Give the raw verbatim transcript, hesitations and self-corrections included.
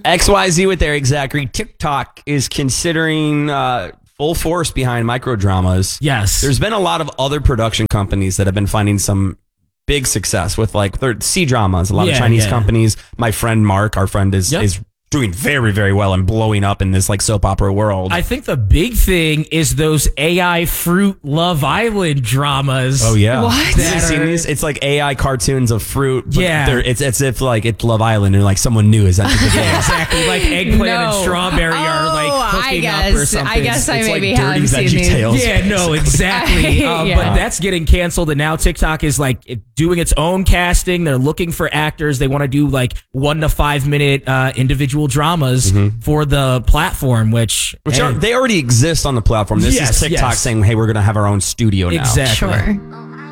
X Y Z with Eric Zachary. TikTok is considering uh, full force behind microdramas. Yes. There's been a lot of other production companies that have been finding some big success with like C-dramas, a lot yeah, of Chinese yeah. companies. My friend Mark, our friend, is yep. is doing very, very well and blowing up in this like soap opera world. I think the big thing is those A I fruit Love Island dramas. Oh yeah, What? Have you seen these? It's like A I cartoons of fruit. But Yeah. they're- it's as if like it's Love Island and like someone new has entered the game. Yeah, exactly. Like eggplant No. and strawberry are like Oh, hooking I up or guess- something. I guess I It's maybe like have dirty seen Veggie these. Tales. Yeah, no, exactly. Um, Yeah. But that's getting canceled, and now TikTok is like it- doing its own casting. They're looking for actors. They want to do like one to five minute uh, individual dramas for the platform, which Which hey, are, they already exist on the platform. This Yes, is TikTok yes. saying, "Hey, we're going to have our own studio now." exactly. Sure.